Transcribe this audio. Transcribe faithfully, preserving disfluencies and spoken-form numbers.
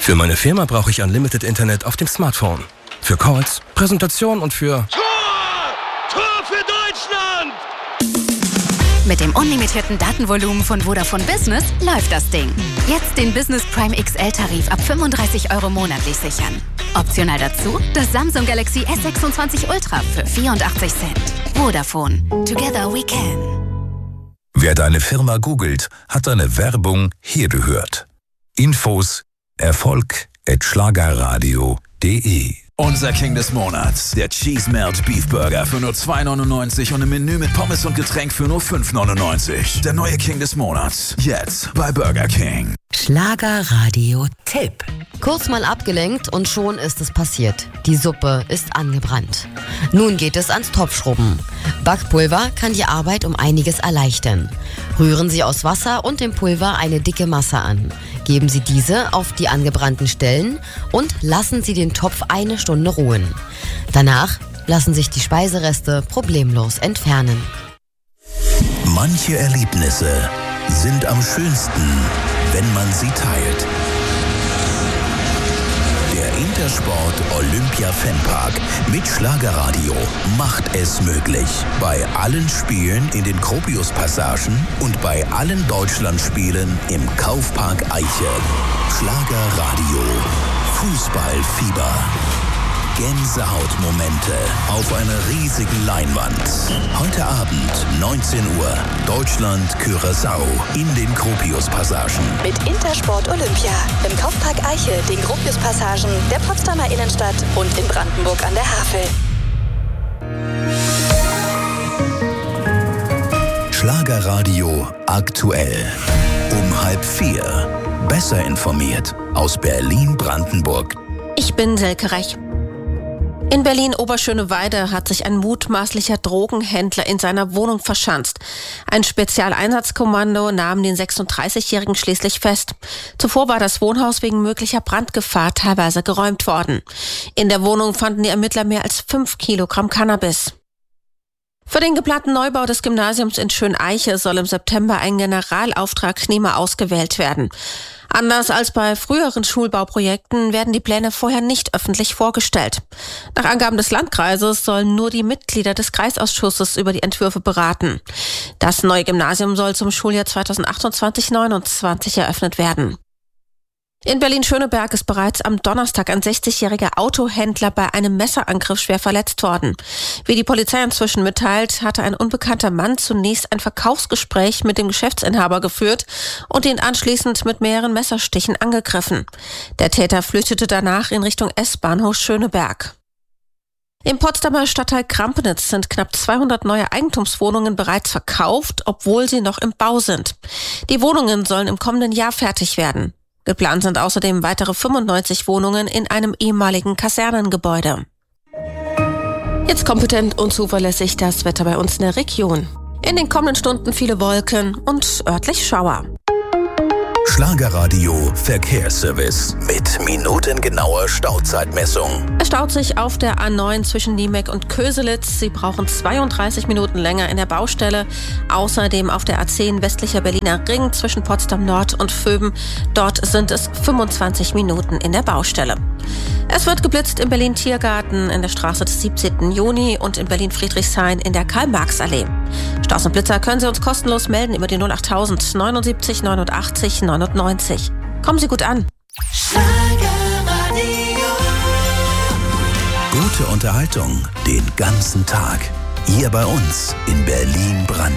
Für meine Firma brauche ich Unlimited Internet auf dem Smartphone. Für Calls, Präsentation und für... Tor! Tor für Deutschland! Mit dem unlimitierten Datenvolumen von Vodafone Business läuft das Ding. Jetzt den Business Prime X L-Tarif ab fünfunddreißig Euro monatlich sichern. Optional dazu das Samsung Galaxy S sechsundzwanzig Ultra für vierundachtzig Cent. Vodafone. Together we can. Wer deine Firma googelt, hat deine Werbung hier gehört. Infos Erfolg at schlagerradio punkt de. Unser King des Monats, der Cheese Melt Beef Burger für nur zwei neunundneunzig und im Menü mit Pommes und Getränk für nur fünf neunundneunzig. Der neue King des Monats, jetzt bei Burger King. Schlagerradio-Tipp. Kurz mal abgelenkt und schon ist es passiert. Die Suppe ist angebrannt. Nun geht es ans Topfschrubben. Backpulver kann die Arbeit um einiges erleichtern. Rühren Sie aus Wasser und dem Pulver eine dicke Masse an. Geben Sie diese auf die angebrannten Stellen und lassen Sie den Topf eine Stunde ruhen. Danach lassen sich die Speisereste problemlos entfernen. Manche Erlebnisse sind am schönsten, wenn man sie teilt. Der Intersport Olympia Fanpark mit Schlagerradio macht es möglich. Bei allen Spielen in den Gropius-Passagen und bei allen Deutschlandspielen im Kaufpark Eiche. Schlagerradio. Fußballfieber. Gänsehautmomente auf einer riesigen Leinwand. Heute Abend, neunzehn Uhr, Deutschland-Curaçao in den Gropius-Passagen. Mit Intersport Olympia im Kaufpark Eiche, den Gropius-Passagen, der Potsdamer Innenstadt und in Brandenburg an der Havel. Schlagerradio aktuell. Um halb vier. Besser informiert aus Berlin-Brandenburg. Ich bin Selke Rech. In Berlin-Oberschöneweide hat sich ein mutmaßlicher Drogenhändler in seiner Wohnung verschanzt. Ein Spezialeinsatzkommando nahm den sechsunddreißigjährigen schließlich fest. Zuvor war das Wohnhaus wegen möglicher Brandgefahr teilweise geräumt worden. In der Wohnung fanden die Ermittler mehr als fünf Kilogramm Cannabis. Für den geplanten Neubau des Gymnasiums in Schöneiche soll im September ein Generalauftragnehmer ausgewählt werden. Anders als bei früheren Schulbauprojekten werden die Pläne vorher nicht öffentlich vorgestellt. Nach Angaben des Landkreises sollen nur die Mitglieder des Kreisausschusses über die Entwürfe beraten. Das neue Gymnasium soll zum Schuljahr zweitausendachtundzwanzig neunundzwanzig eröffnet werden. In Berlin-Schöneberg ist bereits am Donnerstag ein sechzigjähriger Autohändler bei einem Messerangriff schwer verletzt worden. Wie die Polizei inzwischen mitteilt, hatte ein unbekannter Mann zunächst ein Verkaufsgespräch mit dem Geschäftsinhaber geführt und ihn anschließend mit mehreren Messerstichen angegriffen. Der Täter flüchtete danach in Richtung S-Bahnhof Schöneberg. Im Potsdamer Stadtteil Krampenitz sind knapp zweihundert neue Eigentumswohnungen bereits verkauft, obwohl sie noch im Bau sind. Die Wohnungen sollen im kommenden Jahr fertig werden. Geplant sind außerdem weitere fünfundneunzig Wohnungen in einem ehemaligen Kasernengebäude. Jetzt kompetent und zuverlässig das Wetter bei uns in der Region. In den kommenden Stunden viele Wolken und örtlich Schauer. Schlagerradio Verkehrsservice mit minutengenauer Stauzeitmessung. Es staut sich auf der A neun zwischen Niemek und Köselitz. Sie brauchen zweiunddreißig Minuten länger in der Baustelle. Außerdem auf der A zehn westlicher Berliner Ring zwischen Potsdam Nord und Vöben. Dort sind es fünfundzwanzig Minuten in der Baustelle. Es wird geblitzt im Berlin-Tiergarten, in der Straße des siebzehnten Juni und in Berlin-Friedrichshain in der Karl-Marx-Allee. Staus und Blitzer können Sie uns kostenlos melden über die null achttausend neunundsiebzig neunundachtzig neunundneunzig. Kommen Sie gut an. Gute Unterhaltung den ganzen Tag. Hier bei uns in Berlin-Brandenburg.